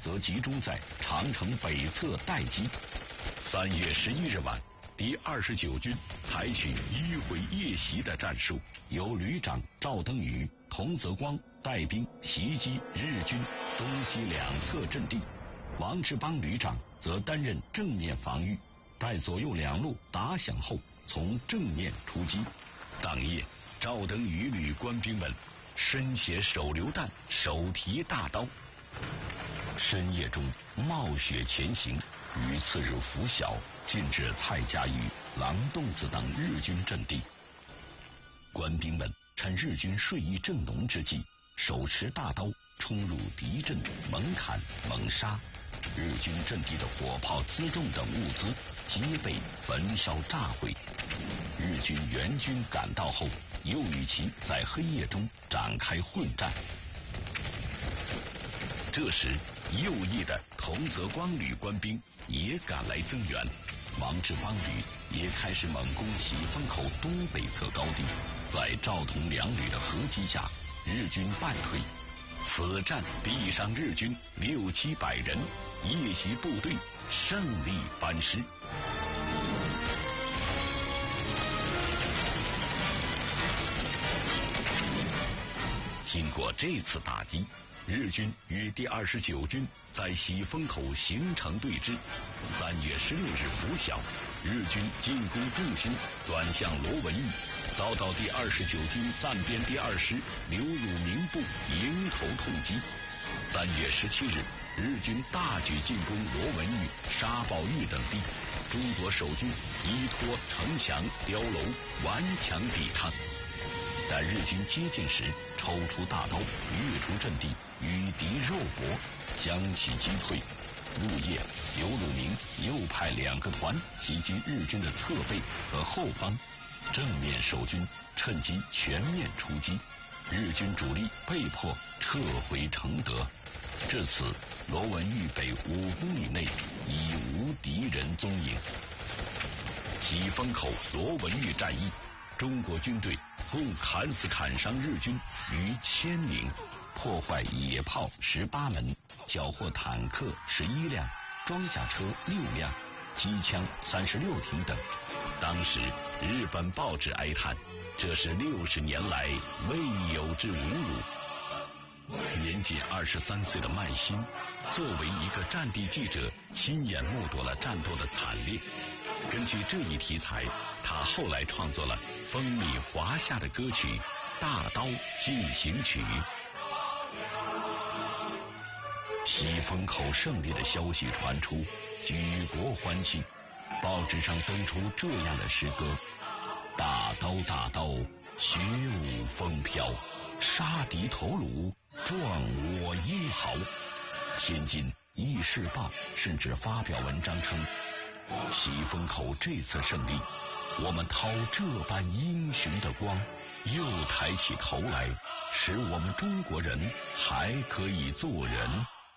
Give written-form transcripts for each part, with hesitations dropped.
则集中在长城北侧待机。3月11日晚，第29军采取迂回夜袭的战术，由旅长赵登禹、童泽光带兵袭击日军东西两侧阵地，王志邦旅长则担任正面防御，待左右两路打响后，从正面出击。当夜，赵登禹旅官兵们身携手榴弹，手提大刀，深夜中冒雪前行，于次日拂晓进至蔡家峪、狼洞子等日军阵地。官兵们趁日军睡意正浓之际，手持大刀冲入敌阵，猛砍猛杀。日军阵地的火炮、辎重等物资皆被焚烧炸毁。日军援军赶到后，又与其在黑夜中展开混战。这时，右翼的童泽光旅官兵也赶来增援，王志邦旅也开始猛攻喜峰口东北侧高地。在赵同两旅的合击下，日军败退。此战毙伤日军600-700人，夜袭部队胜利班师。经过这次打击，日军与第29军在喜峰口形成对峙。3月16日拂晓，日军进攻重心转向罗文峪，遭到第29军暂编第2师刘汝明部迎头痛击。3月17日，日军大举进攻罗文峪、沙宝峪等地，中国守军依托城墙、碉楼顽强抵抗。待日军接近时，抽出大刀，跃出阵地，与敌肉搏，将其击退。入夜，刘汝明又派2个团袭击日军的侧背和后方，正面守军趁机全面出击，日军主力被迫撤回承德。至此，罗文峪北5公里内已无敌人踪影。喜峰口罗文峪战役，中国军队共砍死砍伤日军逾1000名，破坏野炮18门，缴获坦克11辆、装甲车6辆、机枪36挺等。当时日本报纸哀叹，这是60年来未有之侮辱。年仅23岁的麦辛，作为一个战地记者，亲眼目睹了战斗的惨烈。根据这一题材，他后来创作了风靡华夏的歌曲《大刀进行曲》。喜峰口胜利的消息传出，举国欢庆，报纸上登出这样的诗歌：大刀大刀，雪舞风飘，杀敌头颅，壮我英豪。天津《议事报》甚至发表文章称，喜峰口这次胜利，我们掏这般英雄的光，又抬起头来，使我们中国人还可以做人。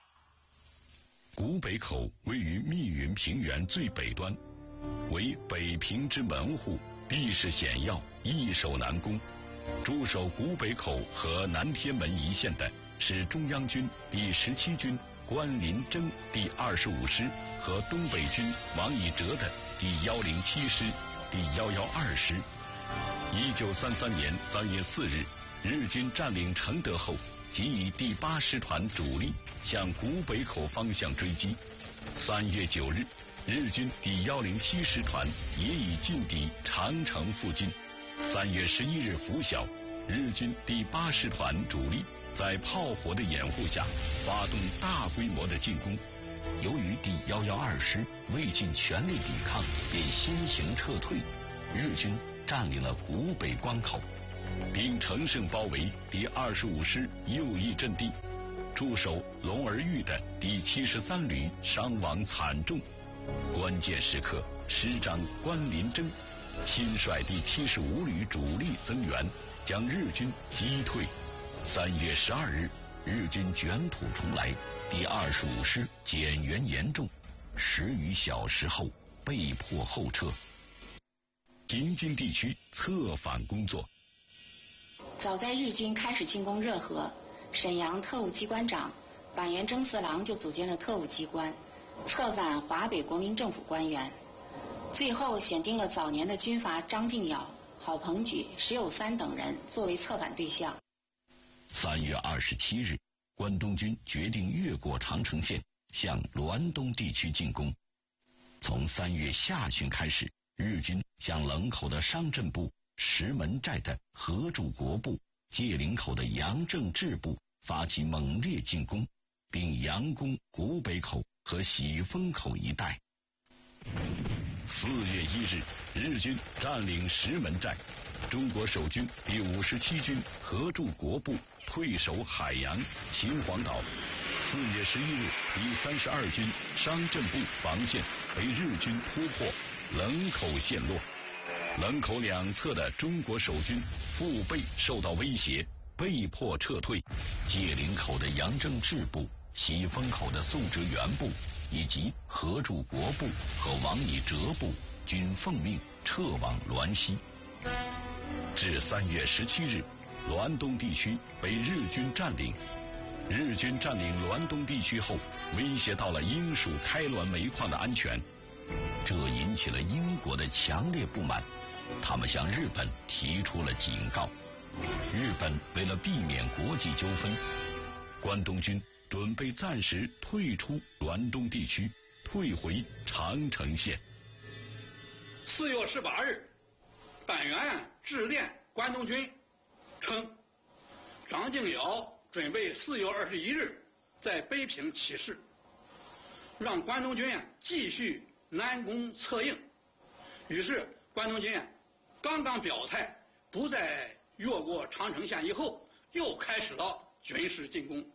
古北口位于密云平原最北端，为北平之门户，地势险要，易守难攻。驻守古北口和南天门一线的是中央军第17军关麟征第25师和东北军王以哲的第107师、第112师。1933年3月4日，日军占领承德后，即以第8师团主力向古北口方向追击。3月9日，日军第107师团也已进抵长城附近。3月11日拂晓，日军第8师团主力在炮火的掩护下发动大规模的进攻。由于第112师未尽全力抵抗，便先行撤退，日军占领了古北关口，并乘胜包围第25师右翼阵地。驻守龙儿峪的第73旅伤亡惨重。关键时刻，师长关麟征亲率第75旅主力增援，将日军击退。3月12日，日军卷土重来，第25师减员严重，10余小时后被迫后撤。平津地区策反工作。 早在日军开始进攻热河，沈阳特务机关长板垣征四郎就组建了特务机关，策反华北国民政府官员，最后选定了早年的军阀张敬尧、郝鹏举、石友三等人作为策反对象。 3月27日，关东军决定越过长城线，向滦东地区进攻。从3月下旬开始，日军向冷口的商震部、石门寨的合筑国部、界岭口的杨正治部发起猛烈进攻，并佯攻古北口和喜峰口一带。4月1日，日军占领石门寨，中国守军第57军合筑国部退守海洋、秦皇岛。4月11日，第32军商震部防线被日军突破，冷口陷落。冷口两侧的中国守军腹背受到威胁，被迫撤退。界岭口的杨正治部、喜峰口的宋哲元部以及合筑国部和王以哲部均奉命撤往滦西。至3月17日，滦东地区被日军占领。日军占领滦东地区后，威胁到了英属开滦煤矿的安全，这引起了英国的强烈不满。他们向日本提出了警告。日本为了避免国际纠纷，关东军准备暂时退出滦东地区，退回长城线。 4月18日，板垣致电关东军，称张敬尧准备4月21日在北平起事，让关东军继续南攻策应。于是关东军刚刚表态不再越过长城线以后，又开始了军事进攻。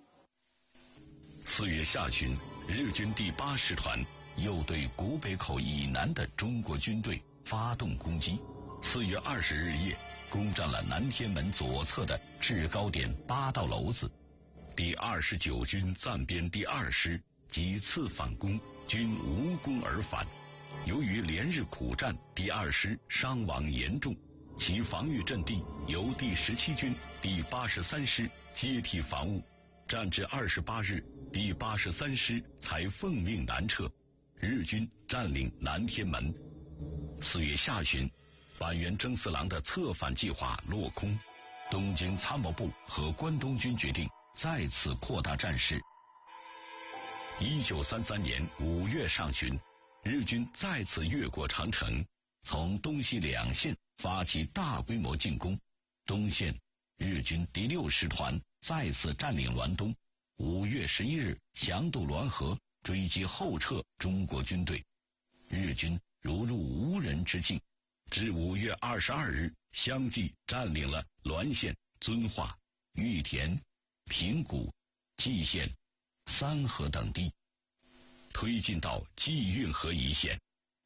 4月下旬，日军第8师团又对古北口以南的中国军队发动攻击。4月20日夜，攻占了南天门左侧的制高点8道楼子。第29军暂编第2师几次反攻，均无功而返。由于连日苦战，第2师伤亡严重，其防御阵地由第17军第83师接替防务。战至28日，第83师才奉命南撤，日军占领南天门。4月下旬，板垣征四郎的策反计划落空，东京参谋部和关东军决定再次扩大战事。1933年5月上旬，日军再次越过长城，从东西两线发起大规模进攻。东线，日军第6师团再次占领滦东。5月11日，强渡滦河，追击后撤中国军队。日军如入无人之境，至5月22日，相继占领了滦县、遵化、玉田、平谷、蓟县、三河等地，推进到蓟运河一线。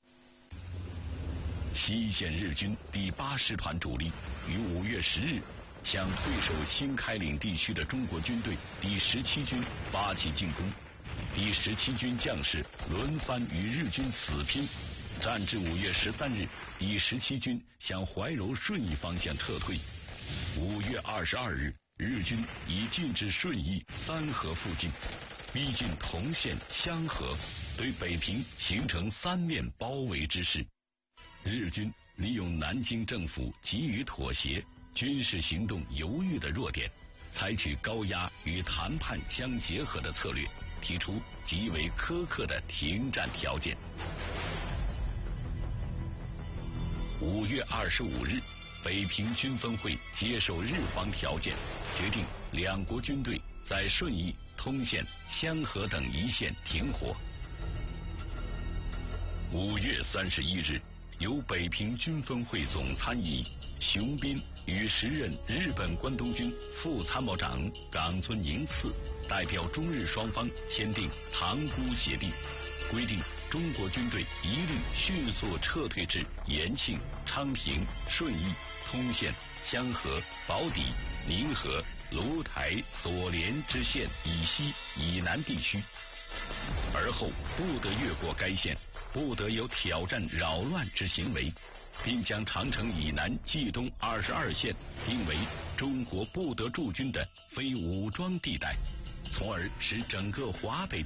西线日军第8师团主力于5月10日向退守新开岭地区的中国军队第17军发起进攻，第17军将士轮番与日军死拼。战至5月13日，第17军向怀柔顺义方向撤退。5月22日，日军已进至顺义、三河附近，逼近同县、香河，对北平形成3面包围之势。日军利用南京政府急于妥协、军事行动犹豫的弱点，采取高压与谈判相结合的策略，提出极为苛刻的停战条件。5月25日，北平军分会接受日方条件，决定两国军队在顺义、通县、香河等一线停火。5月31日，由北平军分会总参议熊斌与时任日本关东军副参谋长冈村宁次代表中日双方签订塘沽协定，规定中国军队一律迅速撤退至延庆、昌平、顺义、通县、香河、宝坻、宁河、芦台、所连之县以西、以南地区，而后不得越过该县，不得有挑战扰乱之行为，并将长城以南冀东22县定为中国不得驻军的非武装地带。 从而使整个华北